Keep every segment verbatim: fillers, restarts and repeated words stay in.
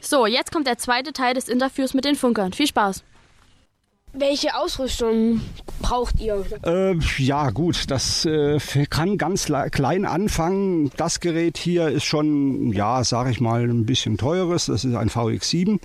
So, jetzt kommt der zweite Teil des Interviews mit den Funkern. Viel Spaß! Welche Ausrüstung braucht ihr? Äh, ja gut, das äh, kann ganz klein anfangen. Das Gerät hier ist schon, ja, sage ich mal, ein bisschen teures. Das ist ein V X sieben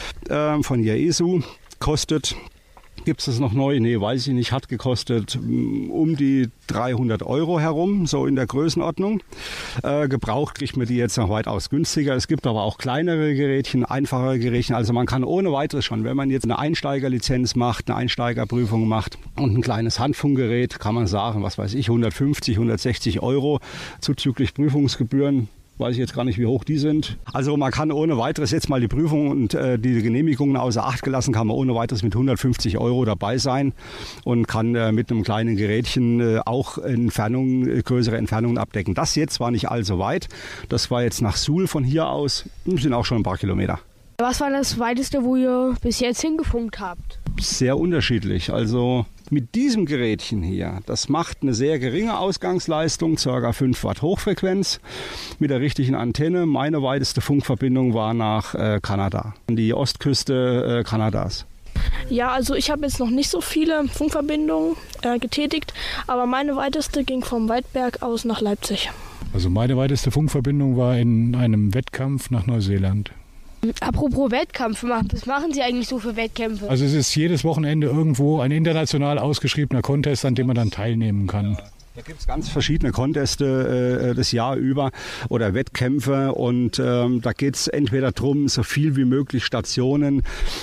äh, von Yaesu. Kostet, gibt es das noch neu? Nee, weiß ich nicht. Hat gekostet um die dreihundert Euro herum, so in der Größenordnung. Äh, gebraucht kriegt man die jetzt noch weitaus günstiger. Es gibt aber auch kleinere Gerätchen, einfachere Gerätchen. Also man kann ohne weiteres schon, wenn man jetzt eine Einsteigerlizenz macht, eine Einsteigerprüfung macht und ein kleines Handfunkgerät, kann man sagen, was weiß ich, hundertfünfzig, hundertsechzig Euro zuzüglich Prüfungsgebühren. Weiß ich jetzt gar nicht, wie hoch die sind. Also man kann ohne weiteres jetzt mal die Prüfung und äh, die Genehmigungen außer Acht gelassen, kann man ohne weiteres mit hundertfünfzig Euro dabei sein und kann äh, mit einem kleinen Gerätchen äh, auch Entfernungen, größere Entfernungen abdecken. Das jetzt war nicht allzu weit. Das war jetzt nach Suhl von hier aus, sind auch schon ein paar Kilometer. Was war das Weiteste, wo ihr bis jetzt hingefunkt habt? Sehr unterschiedlich. Also mit diesem Gerätchen hier, das macht eine sehr geringe Ausgangsleistung, ca. fünf Watt Hochfrequenz mit der richtigen Antenne. Meine weiteste Funkverbindung war nach äh, Kanada, an die Ostküste äh, Kanadas. Ja, also ich habe jetzt noch nicht so viele Funkverbindungen äh, getätigt, aber meine weiteste ging vom Waldberg aus nach Leipzig. Also meine weiteste Funkverbindung war in einem Wettkampf nach Neuseeland. Apropos Wettkampf, was machen Sie eigentlich so für Wettkämpfe? Also es ist jedes Wochenende irgendwo ein international ausgeschriebener Contest, an dem man dann teilnehmen kann. Da gibt es ganz verschiedene Conteste äh, das Jahr über oder Wettkämpfe und ähm, da geht es entweder darum, so viel wie möglich Stationen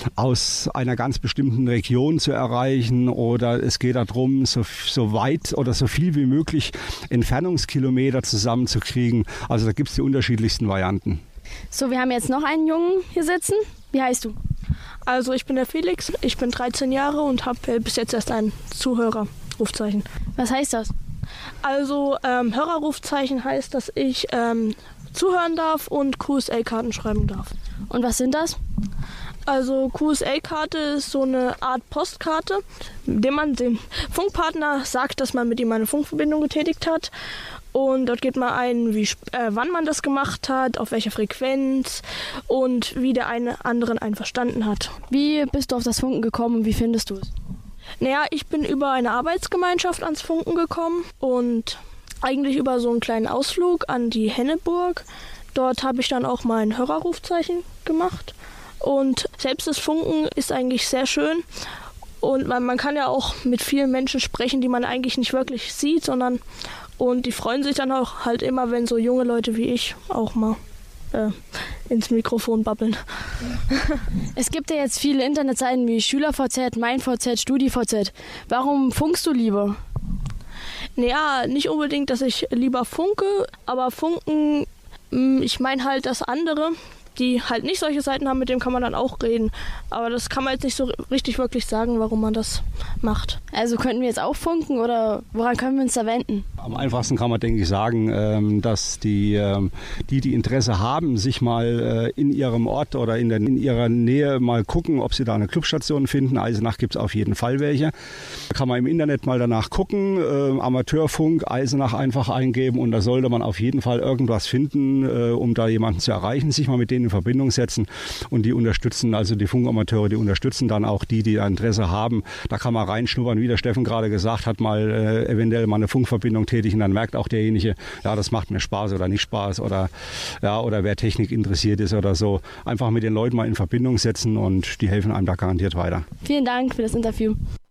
aus einer ganz bestimmten Region zu erreichen oder es geht darum, so, so weit oder so viel wie möglich Entfernungskilometer zusammenzukriegen. Also da gibt es die unterschiedlichsten Varianten. So, wir haben jetzt noch einen Jungen hier sitzen. Wie heißt du? Also ich bin der Felix, ich bin dreizehn Jahre und habe äh, bis jetzt erst ein Zuhörerrufzeichen. Was heißt das? Also ähm, Hörerrufzeichen heißt, dass ich ähm, zuhören darf und Q S L-Karten schreiben darf. Und was sind das? Also Q S L-Karte ist so eine Art Postkarte, mit der man dem Funkpartner sagt, dass man mit ihm eine Funkverbindung getätigt hat. Und dort geht man ein, wie, äh, wann man das gemacht hat, auf welcher Frequenz und wie der eine anderen einen verstanden hat. Wie bist du auf das Funken gekommen und wie findest du es? Naja, ich bin über eine Arbeitsgemeinschaft ans Funken gekommen und eigentlich über so einen kleinen Ausflug an die Henneburg. Dort habe ich dann auch mein Hörerrufzeichen gemacht. Und selbst das Funken ist eigentlich sehr schön. Und man, man kann ja auch mit vielen Menschen sprechen, die man eigentlich nicht wirklich sieht, sondern und die freuen sich dann auch halt immer, wenn so junge Leute wie ich auch mal äh, ins Mikrofon babbeln. Es gibt ja jetzt viele Internetseiten wie SchülerVZ, MeinVZ, StudiVZ. Warum funkst du lieber? Naja, nicht unbedingt, dass ich lieber funke, aber funken, ich meine halt das andere, die halt nicht solche Seiten haben, mit dem kann man dann auch reden. Aber das kann man jetzt nicht so richtig wirklich sagen, warum man das macht. Also könnten wir jetzt auch funken oder woran können wir uns da wenden? Am einfachsten kann man, denke ich, sagen, dass die, die, die Interesse haben, sich mal in ihrem Ort oder in, der, in ihrer Nähe mal gucken, ob sie da eine Clubstation finden. Eisenach gibt es auf jeden Fall welche. Da kann man im Internet mal danach gucken, Amateurfunk, Eisenach einfach eingeben und da sollte man auf jeden Fall irgendwas finden, um da jemanden zu erreichen, sich mal mit denen in Verbindung setzen und die unterstützen, also die Funkamateure, die unterstützen dann auch die, die Interesse haben. Da kann man reinschnuppern, wie der Steffen gerade gesagt hat, mal äh, eventuell mal eine Funkverbindung tätigen, dann merkt auch derjenige, ja, das macht mir Spaß oder nicht Spaß oder ja, oder wer Technik interessiert ist oder so. Einfach mit den Leuten mal in Verbindung setzen und die helfen einem da garantiert weiter. Vielen Dank für das Interview.